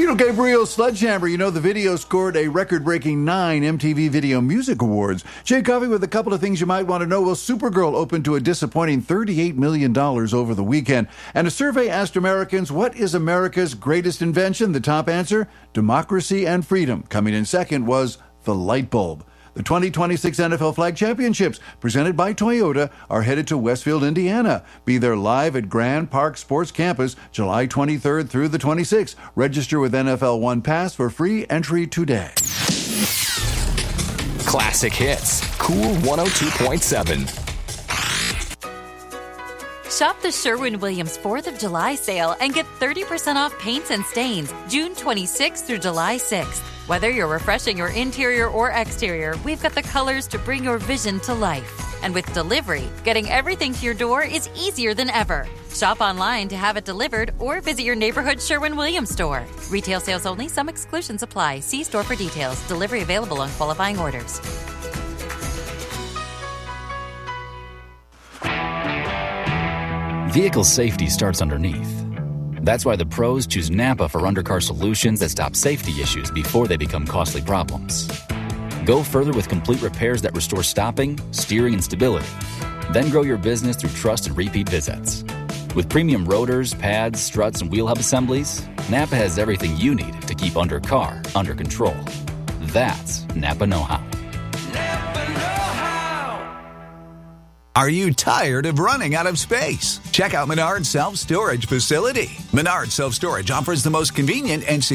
Tito Gabriel's Sledgehammer. You know, the video scored a record-breaking 9 MTV Video Music Awards. Jay Coffey with a couple of things you might want to know. Well, Supergirl opened to a disappointing $38 million over the weekend. And a survey asked Americans, what is America's greatest invention? The top answer, democracy and freedom. Coming in second was the light bulb. The 2026 NFL Flag Championships, presented by Toyota, are headed to Westfield, Indiana. Be there live at Grand Park Sports Campus, July 23rd through the 26th. Register with NFL One Pass for free entry today. Classic hits. Cool 102.7. Shop the Sherwin-Williams 4th of July sale and get 30% off paints and stains June 26th through July 6th. Whether you're refreshing your interior or exterior, we've got the colors to bring your vision to life. And with delivery, getting everything to your door is easier than ever. Shop online to have it delivered or visit your neighborhood Sherwin-Williams store. Retail sales only. Some exclusions apply. See store for details. Delivery available on qualifying orders. Vehicle safety starts underneath. That's why the pros choose Napa for undercar solutions that stop safety issues before they become costly problems. Go further with complete repairs that restore stopping, steering, and stability. Then grow your business through trust and repeat visits. With premium rotors, pads, struts, and wheel hub assemblies, Napa has everything you need to keep undercar under control. That's Napa know-how. Are you tired of running out of space? Check out Menard's Self-Storage Facility. Menard's Self-Storage offers the most convenient and secure